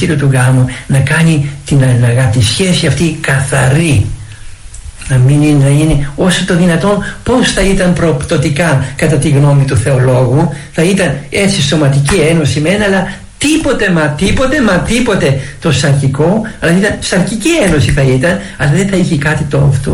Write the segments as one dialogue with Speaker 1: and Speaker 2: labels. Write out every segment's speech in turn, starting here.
Speaker 1: μυστήριο του γάμου να κάνει την αγάπη, τη σχέση αυτή καθαρή, να είναι όσο το δυνατόν. Πώς θα ήταν προπτωτικά κατά τη γνώμη του θεολόγου? Θα ήταν έτσι σωματική ένωση μεν, αλλά τίποτε το σαρκικό, αλλά ήταν σαρκική ένωση θα ήταν, αλλά δεν θα είχε κάτι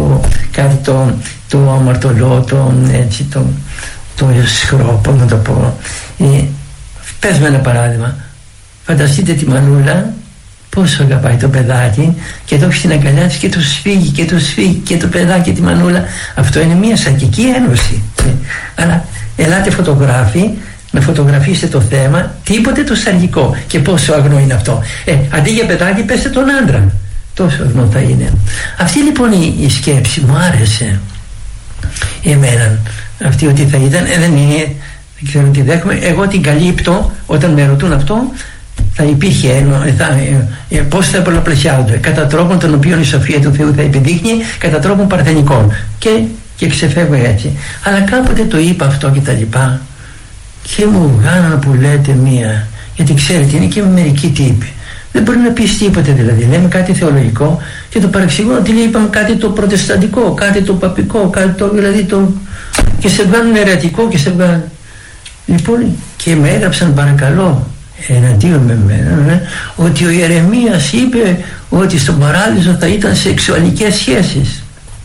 Speaker 1: το αμαρτωλό, το σχρό, πώς να το πω. Πες με ένα παράδειγμα. Φανταστείτε τη μανούλα πόσο αγαπάει το παιδάκι και το έχει στην αγκαλιά της και το σφίγγει και το παιδάκι τη μανούλα. Αυτό είναι μια σαρκική ένωση. Αλλά ελάτε φωτογράφοι να φωτογραφίσετε το θέμα, τίποτε το σαρκικό. Και πόσο αγνό είναι αυτό. Αντί για παιδάκι πέστε τον άντρα. Τόσο αγνό θα είναι. Αυτή λοιπόν η σκέψη μου άρεσε εμένα. Αυτή ότι θα ήταν, δεν είναι, δεν ξέρω τι δέχομαι. Εγώ την καλύπτω όταν με ρωτούν αυτό. Θα υπήρχε πώς θα πολλαπλασιάζονται, κατά τρόπον τον οποίο η σοφία του Θεού θα επιδείχνει, κατά τρόπον παρθενικών, και ξεφεύγω έτσι. Αλλά κάποτε το είπα αυτό και τα λοιπά και μου βγάλαν που λέτε μία, γιατί ξέρετε είναι και μερικοί τύποι, δεν μπορεί να πεις τίποτε. Δηλαδή λέμε κάτι θεολογικό και το παρεξηγούν ότι είπαμε κάτι το προτεσταντικό, κάτι το παπικό, κάτι το δηλαδή και σε βγάλουν αιρετικό και σε βγάλουν. Λοιπόν, και με έγραψαν παρακαλώ εναντίον με μένα ότι ο Ιερεμίας είπε ότι στον παράδεισο θα ήταν σεξουαλικές σχέσεις.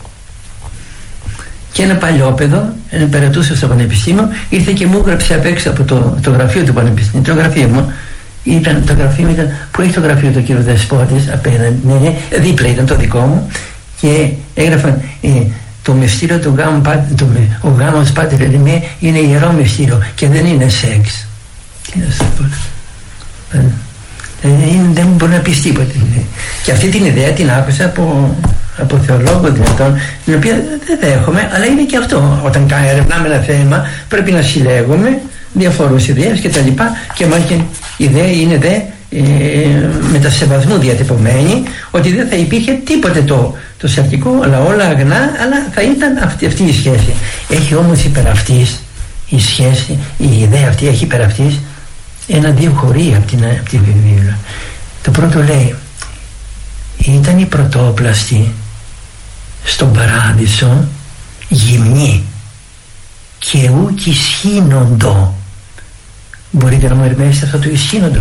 Speaker 1: Και ένα παλιόπαιδο, ένα περατούσε στο πανεπιστήμιο, ήρθε και μου έγραψε απ' έξω από το γραφείο του πανεπιστήμιου. Το γραφείο μου ήταν που έχει το γραφείο του κύριο Δεσπότης απέναντι, δίπλα ήταν το δικό μου, και έγραφαν το μυστήριο του γάμου, ο γάμος Πάτερ Ελιμέ είναι ιερό μυστήριο και δεν είναι σεξ. Τι να σου πω. Δεν μπορεί να πεις τίποτα. Και αυτή την ιδέα την άκουσα από θεολόγο δυνατόν, την οποία δεν δέχομαι, αλλά είναι και αυτό. Όταν ερευνάμε ένα θέμα πρέπει να συλλέγουμε διαφόρους ιδέες και τα λοιπά, και μάλιστα η ιδέα είναι μετασεβασμού διατυπωμένη, ότι δεν θα υπήρχε τίποτε το σαρκικό, αλλά όλα αγνά, αλλά θα ήταν αυτή η σχέση. Έχει όμως υπέρ αυτής η σχέση, η ιδέα αυτή έχει υπέρ αυτής ένα-δύο χωρί από τη βιβλία. Το πρώτο λέει, ήταν η πρωτόπλαστη στον παράδεισο γυμνή και ουκ ισχύνοντο. Μπορείτε να μου ερμηνεύσετε αυτό το ισχύνοντο?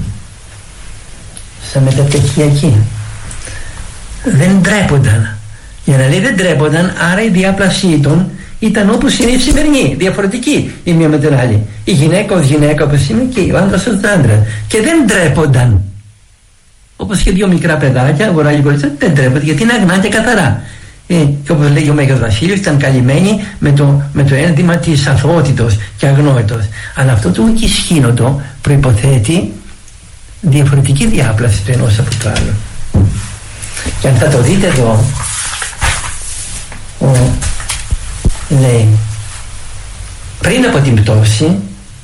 Speaker 1: Σαν μεταπτυχιακή. Δεν ντρέπονταν. Για να λέει δεν ντρέπονταν, άρα η διάπλασή των ήταν όπως είναι η σημερινή, διαφορετική η μία με την άλλη. Η γυναίκα ως γυναίκα όπως είναι και ο άντρας ως άντρα. Και δεν ντρέπονταν. Όπως και δύο μικρά παιδάκια, αγορά και κορίτσια, δεν ντρέπονται γιατί είναι αγνά και καθαρά. Και όπως λέγει ο Μέγας Βασίλειος, ήταν καλυμμένοι με το ένδυμα της αθωότητος και αγνόητος. Αλλά αυτό το ουκισχύνοντο προϋποθέτει διαφορετική διάπλαση του ενός από το άλλο. Και αν θα το δείτε εδώ, λέει, πριν από την πτώση,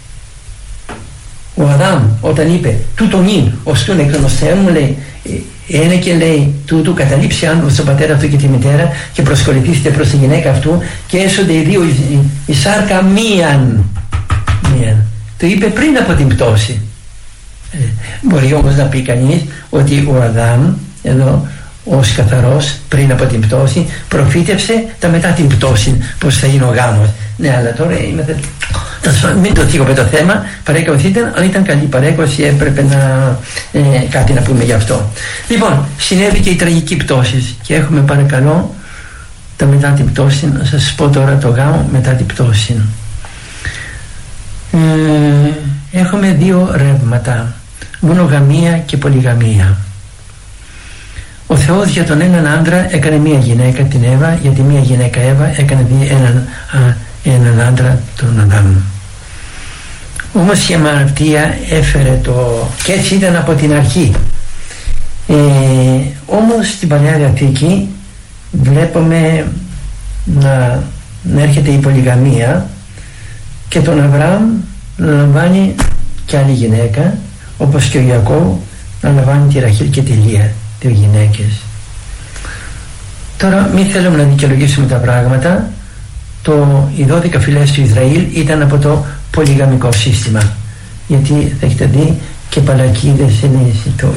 Speaker 1: ο Αδάμ όταν είπε τούτον ειν ως τούν εκ των οστέων μου, λέει, είναι και λέει τούτου καταλήψει άνθρωπος τον πατέρα αυτού και τη μητέρα και προσκοληθήσετε προς τη γυναίκα αυτού και έσονται οι δύο η σάρκα μίαν. Το είπε πριν από την πτώση. Μπορεί όμως να πει κανείς ότι ο Αδάμ εδώ ως καθαρός πριν από την πτώση προφήτευσε τα μετά την πτώση πως θα είναι ο γάμος. Ναι, αλλά τώρα μην το θίγω με το θέμα, παρέκκληση ήταν, αλλά ήταν καλή παρέκκληση, έπρεπε κάτι να πούμε γι' αυτό. Λοιπόν, συνέβη και η τραγική πτώση και έχουμε παρακαλώ τα μετά την πτώση. Να σας πω τώρα το γάμο μετά την πτώση. Έχουμε δύο ρεύματα, μονογαμία και πολυγαμία. Ο Θεός για τον έναν άντρα έκανε μία γυναίκα, την Εύα, για τη μία γυναίκα Εύα έκανε έναν άντρα, τον Αδάμ. Όμως η αμαρτία έφερε και έτσι ήταν από την αρχή. Όμως στην Παλαιά Διαθήκη βλέπουμε να έρχεται η πολυγαμία και τον Αβραάμ να λαμβάνει και άλλη γυναίκα, όπως και ο Ιακώβ να λαμβάνει τη Ραχήλ και τη Λία, δύο γυναίκες. Τώρα μην θέλουμε να δικαιολογήσουμε τα πράγματα. Οι 12 φυλές του Ισραήλ ήταν από το πολυγαμικό σύστημα, γιατί θα έχετε δει και παλακίδες είναι